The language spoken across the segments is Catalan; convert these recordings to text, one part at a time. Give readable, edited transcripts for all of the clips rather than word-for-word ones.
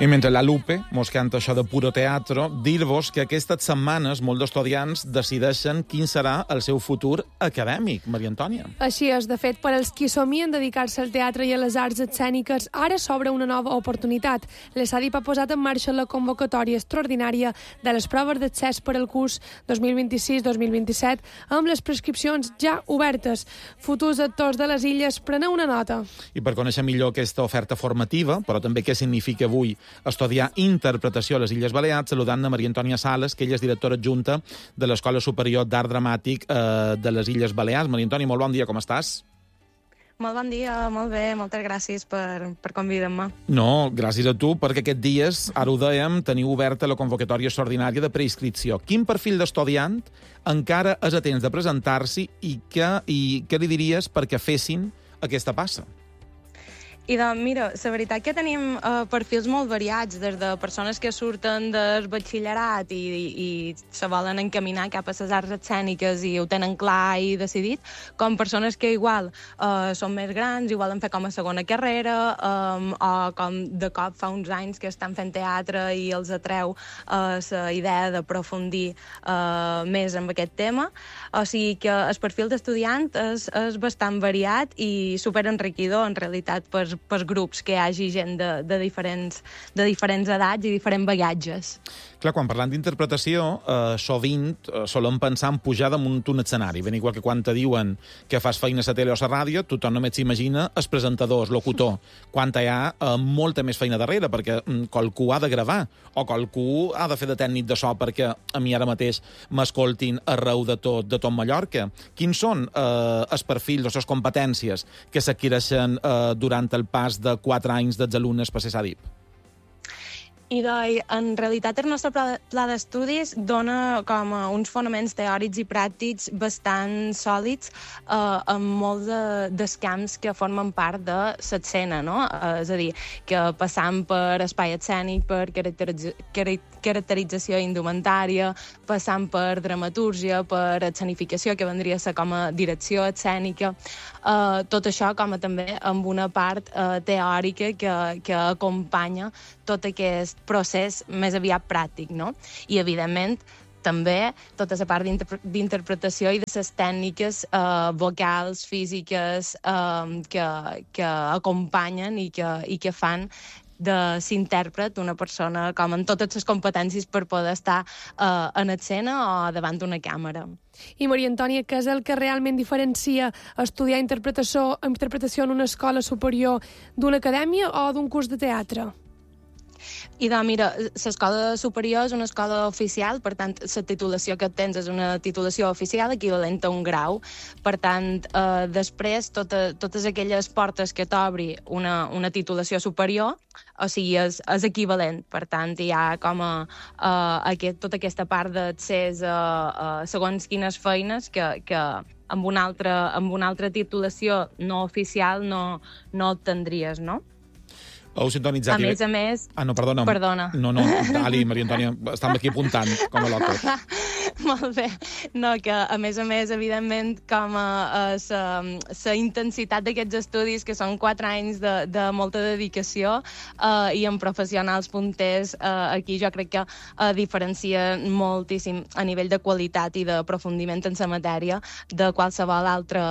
I mentre la Lupe mos canta això de puro teatro, dir-vos que aquestes setmanes molts d'estudiants decideixen quin serà el seu futur acadèmic, Maria Antònia. Així és, de fet, per als qui somien dedicar-se al teatre i a les arts escèniques, ara s'obre una nova oportunitat. L'ESADIP ha posat en marxa la convocatòria extraordinària de les proves d'accés per al curs 2026-2027 amb les prescripcions ja obertes. Futurs actors de les Illes, preneu una nota. I per conèixer millor aquesta oferta formativa, però també què significa avui estudiar interpretació a les Illes Balears, saludant a Maria Antònia Sales, que ella és directora adjunta de l'Escola Superior d'Art Dramàtic de les Illes Balears. Maria Antònia, molt bon dia, com estàs? Molt bon dia, molt bé, moltes gràcies per convidar-me. No, gràcies a tu, perquè aquests dies, ara ho dèiem, teniu oberta la convocatòria extraordinària de preinscripció. Quin perfil d'estudiant encara és a temps de presentar-s'hi i què li diries perquè fessin aquesta passa? I doncs, mira, la veritat que tenim perfils molt variats, des de persones que surten del batxillerat i se volen encaminar cap a les arts escèniques i ho tenen clar i decidit, com persones que igual són més grans i volen fer com a segona carrera, o com de cop fa uns anys que estan fent teatre i els atreu la idea d'aprofundir més en aquest tema. O sigui que el perfil d'estudiant és bastant variat i superenriquidor, en realitat, pels grups, que hi hagi gent de diferents edats i diferents bagatges. Clar, quan parlant d'interpretació, sovint solem pensar en pujar damunt un escenari. Ben igual que quan te diuen que fas feina a la tele o a la ràdio, tothom només s'imagina el presentador, el locutor, quan hi ha molta més feina darrere, perquè qualcú ha de gravar, o qualcú ha de fer de tècnic de so perquè a mi ara mateix m'escoltin arreu de tot Mallorca. Quins són els perfils o les competències que s'adquireixen durant el pas de 4 anys dels alumnes per l'ESADIP? I doncs, en realitat, el nostre pla d'estudis dona com uns fonaments teòrics i pràctics bastant sòlids en molts dels camps que formen part de l'escena, no? És a dir, que passant per espai escènic, per caracterització indumentària, passant per dramatúrgia, per escenificació, que vendria a ser com a direcció escènica, tot això com a també amb una part teòrica que acompanya tot aquest procés més aviat pràctic, no? I, evidentment, també tota la part d'interpretació i de les tècniques vocals, físiques, que acompanyen i que fan de s'intèrpret una persona com en totes les competències per poder estar en escena o davant d'una càmera. I, Maria Antònia, què és el que realment diferencia estudiar interpretació en una escola superior d'una acadèmia o d'un curs de teatre? I doncs, mira, l'escola superior és una escola oficial, per tant, la titulació que tens és una titulació oficial equivalent a un grau. Per tant, després, totes aquelles portes que t'obri una titulació superior, o sigui, és equivalent. Per tant, hi ha com tota aquesta part d'accés a segons quines feines que amb una altra titulació no oficial no obtendries, no? Heu sintonitzat... A més... Ah, no, perdona. Perdona. No, dali, Maria Antònia, estem aquí apuntant, com a locos. Molt bé. No, que a més, evidentment, com la intensitat d'aquests estudis, que són 4 anys de molta dedicació i amb professionals punters, aquí jo crec que diferencia moltíssim a nivell de qualitat i d'aprofundiment en la matèria de qualsevol altra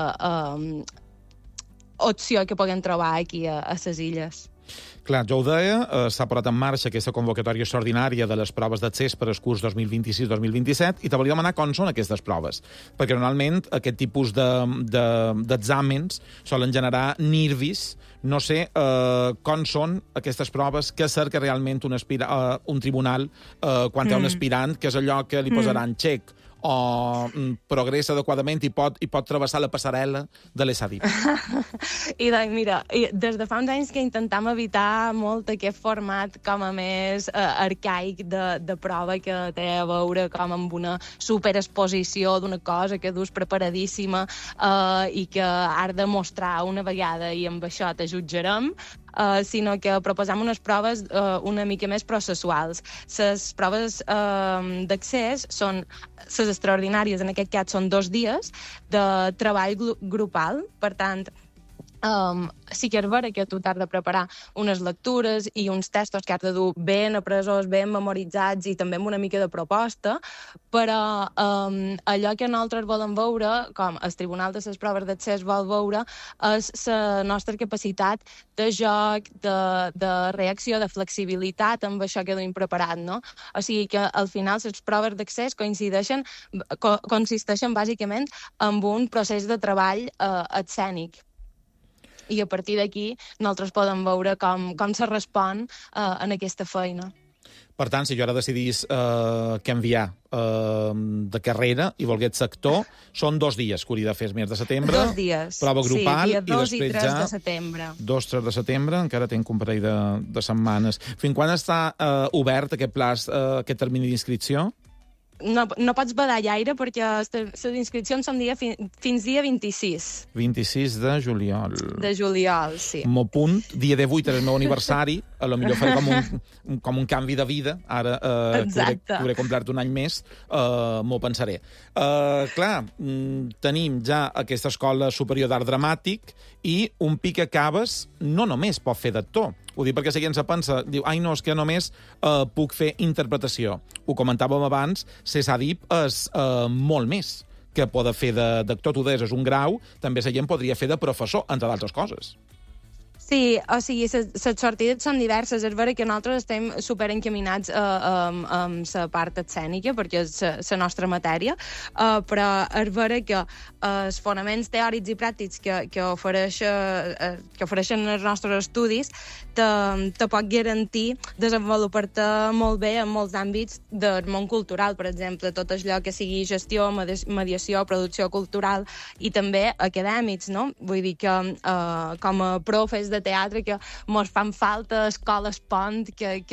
opció que puguem trobar aquí a les Illes. Clar, jo ho deia, s'ha posat en marxa aquesta convocatòria extraordinària de les proves d'accés per al curs 2026-2027 i te volia demanar com són aquestes proves, perquè normalment aquest tipus d'exàmens solen generar nervis. No sé com són aquestes proves, què cerca realment un tribunal quan hi ha un aspirant, que és allò que li posaran xec o progressa adequadament i pot travessar la passarel·la de l'ESADIP. I doncs, mira, des de fa uns anys que intentam evitar molt aquest format com a més arcaic de prova que té a veure com amb una superexposició d'una cosa que dus preparadíssima i que has de mostrar una vegada i amb això te jutjarem, sinó que proposam unes proves una mica més processuals. Les proves d'accés són les extraordinàries, en aquest cas són 2 dies de treball grupal, per tant, sí que és vera que tu t'has de preparar unes lectures i uns textos que has de dur ben apresos, ben memoritzats i també amb una mica de proposta, però allò que nosaltres volem veure, com el Tribunal de les Proves d'Accés vol veure, és la nostra capacitat de joc, de reacció, de flexibilitat amb això que duim preparat, no? O sigui que al final les proves d'accés consisteixen bàsicament en un procés de treball escènic. I a partir d'aquí nosaltres podem veure com se respon en aquesta feina. Per tant, si jo ara decidís canviar de carrera i volgués ser actor, són 2 dies que hauria de fer el mes de setembre. 2 dies. Prova grupal, sí, dia 2 i després 3 ja... de setembre. 2-3 de setembre, encara tinc un parell de setmanes. Fins quan està obert aquest termini d'inscripció? No pots badar gaire perquè les inscripcions són fins dia 26. 26 de juliol. De juliol, sí. M'ho punt, dia 18 és el meu aniversari, a lo millor faré com un canvi de vida, ara que hauré complert un any més, m'ho pensaré. Clar, tenim ja aquesta escola superior d'art dramàtic i un pic acabes no només pot fer d'actor. Ho dic perquè si gent se pensa, diu, ai no, és que només puc fer interpretació. Ho comentàvem abans, CESADIP és molt més que poder fer d'actor. Tu deies, és un grau, també la gent podria fer de professor, entre d'altres coses. Sí, o sigui, les sortides són diverses. És vera que nosaltres estem superencaminats amb la part escènica, perquè és la nostra matèria, però és vera que els fonaments teòrics i pràctics que ofereixen els nostres estudis te pot garantir desenvolupar-te molt bé en molts àmbits del món cultural, per exemple, tot allò que sigui gestió, mediació, producció cultural i també acadèmics, no? Vull dir que com a profes de teatre que mos fan falta escoles pont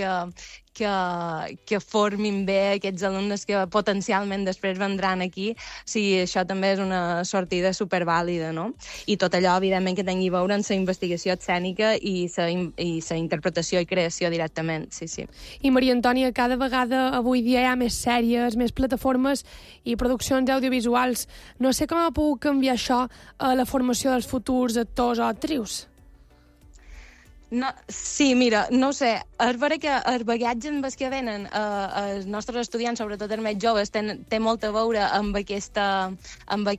que formin bé aquests alumnes que potencialment després vendran aquí. Sí, això també és una sortida supervàlida, no? I tot allò, evidentment, que tingui a veure amb la investigació escènica i la interpretació i creació directament, sí, sí. I Maria Antònia, cada vegada avui dia hi ha més sèries, més plataformes i produccions audiovisuals. No sé com ha pogut canviar això a la formació dels futurs actors o actrius. No, sí, mira, no ho sé, és vera que el bagatge amb el que venen els nostres estudiants, sobretot els més joves, té molt a veure amb